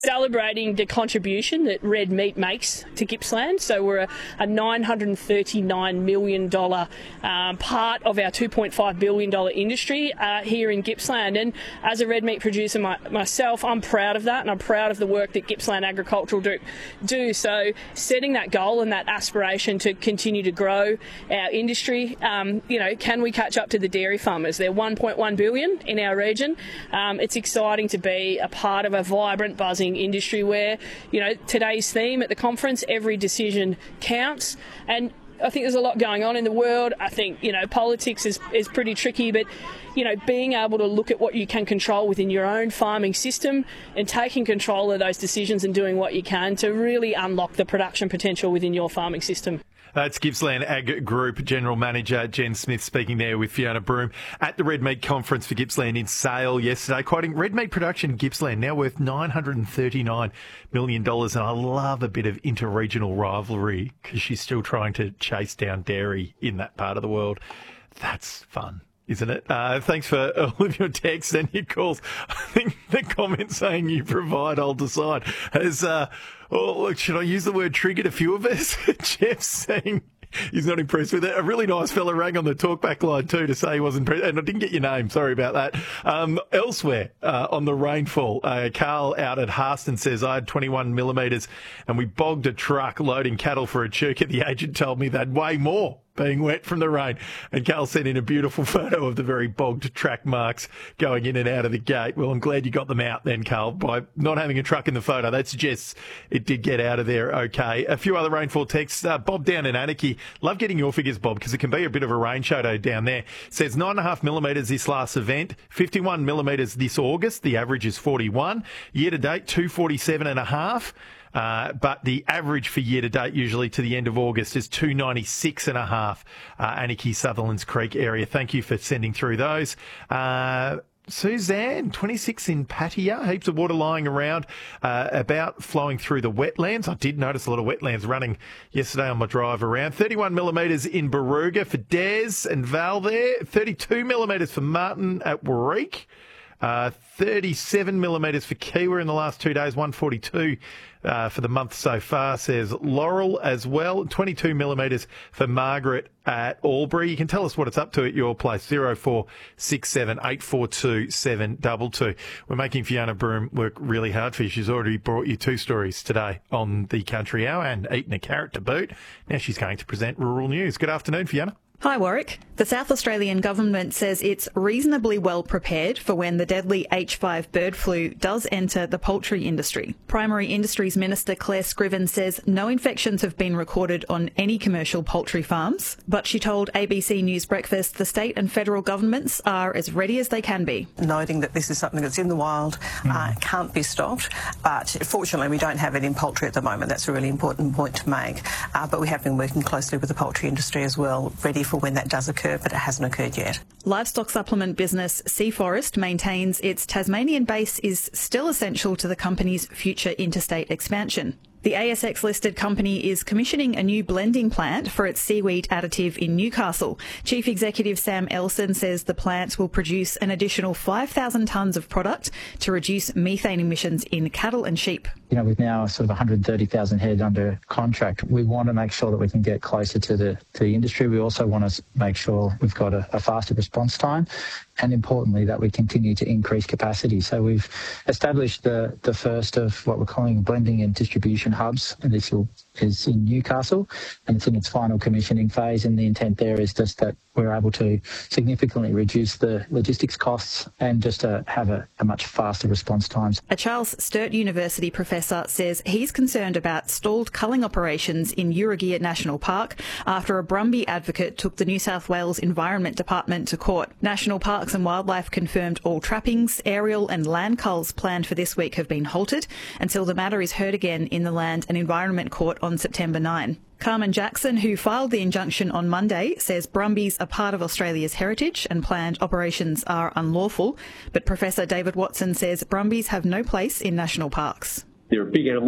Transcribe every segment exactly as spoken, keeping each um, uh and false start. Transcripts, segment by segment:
celebrating the contribution that red meat makes to Gippsland. So we're a, a nine hundred thirty-nine million dollars um, part of our two point five billion dollars industry uh, here in Gippsland. And as a red meat producer my, myself, I'm proud of that, and I'm proud of the work that Gippsland Agricultural do, do. So setting that goal and that aspiration to continue to grow our industry, um, you know, can we catch up to the dairy farmers? They're one point one billion in our region. Um, it's exciting to be a part of a vibrant, buzzing industry where, you know, today's theme at the conference, every decision counts. And I think there's a lot going on in the world. I think, you know, politics is, is pretty tricky, but, you know, being able to look at what you can control within your own farming system and taking control of those decisions and doing what you can to really unlock the production potential within your farming system. That's Gippsland Ag Group General Manager Jen Smith speaking there with Fiona Broome at the Red Meat Conference for Gippsland in Sale yesterday, quoting red meat production in Gippsland now worth nine hundred thirty-nine million dollars. And I love a bit of interregional rivalry because she's still trying to chase down dairy in that part of the world. That's fun, isn't it? Uh, thanks for all of your texts and your calls. I think the comment saying you provide, I'll decide has, uh, oh, look, should I use the word triggered a few of us? Jeff's saying he's not impressed with it. A really nice fella rang on the talkback line too to say he wasn't impressed. And I didn't get your name. Sorry about that. Um, elsewhere uh, on the rainfall, uh, Carl out at Harston says, I had twenty-one millimetres and we bogged a truck loading cattle for a churka. The agent told me they'd weigh more being wet from the rain. And Carl sent in a beautiful photo of the very bogged track marks going in and out of the gate. Well, I'm glad you got them out then, Carl, by not having a truck in the photo. That suggests it did get out of there okay. A few other rainfall texts. Uh, Bob down in Anarchy. Love getting your figures, Bob, because it can be a bit of a rain shadow down there. Says nine and a half millimetres this last event, fifty-one millimetres this August. The average is forty-one. Year to date, two forty-seven and a half. Uh, but the average for year to date, usually to the end of August, is two ninety-six and a half. Uh, Anarchy, Sutherlands Creek area. Thank you for sending through those. Uh, Suzanne, twenty-six in Pattaya, heaps of water lying around, uh, about flowing through the wetlands. I did notice a lot of wetlands running yesterday on my drive around. thirty-one millimetres in Baruga for Des and Val there. thirty-two millimetres for Martin at Warwick. Uh, thirty-seven millimetres for Kiwa in the last two days, one forty-two uh, for the month so far, says Laurel as well. twenty-two millimetres for Margaret at Albury. You can tell us what it's up to at your place, zero four six seven eight four two seven two two. We're making Fiona Broome work really hard for you. She's already brought you two stories today on the Country Hour and eaten a carrot to boot. Now she's going to present Rural News. Good afternoon, Fiona. Hi, Warwick. The South Australian government says it's reasonably well prepared for when the deadly H five bird flu does enter the poultry industry. Primary Industries Minister Claire Scriven says no infections have been recorded on any commercial poultry farms, but she told A B C News Breakfast the state and federal governments are as ready as they can be. Noting that this is something that's in the wild, uh, can't be stopped, but fortunately we don't have it in poultry at the moment. That's a really important point to make. Uh, but we have been working closely with the poultry industry as well, ready for for when that does occur, but it hasn't occurred yet. Livestock supplement business Seaforest maintains its Tasmanian base is still essential to the company's future interstate expansion. The A S X-listed company is commissioning a new blending plant for its seaweed additive in Newcastle. Chief Executive Sam Elson says the plant will produce an additional five thousand tonnes of product to reduce methane emissions in cattle and sheep. You know, with now sort of one hundred thirty thousand head under contract, we want to make sure that we can get closer to the to the industry. We also want to make sure we've got a, a faster response time, and importantly that we continue to increase capacity. So we've established the, the first of what we're calling blending and distribution hubs, and this will, is in Newcastle, and it's in its final commissioning phase, and the intent there is just that we're able to significantly reduce the logistics costs and just to have a, a much faster response times. A Charles Sturt University professor says he's concerned about stalled culling operations in Uragia National Park after a Brumby advocate took the New South Wales Environment Department to court. National Parks and Wildlife confirmed all trappings, aerial and land culls planned for this week have been halted until the matter is heard again in the Land and Environment Court on September ninth. Carmen Jackson, who filed the injunction on Monday, says Brumbies are part of Australia's heritage and planned operations are unlawful. But Professor David Watson says Brumbies have no place in national parks. They're a big animal.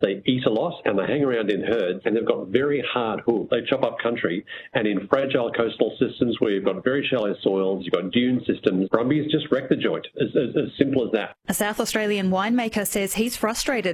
They eat a lot and they hang around in herds, and they've got very hard hooves. They chop up country, and in fragile coastal systems where you've got very shallow soils, you've got dune systems, brumbies just wreck the joint. As, as, as simple as that. A South Australian winemaker says he's frustrated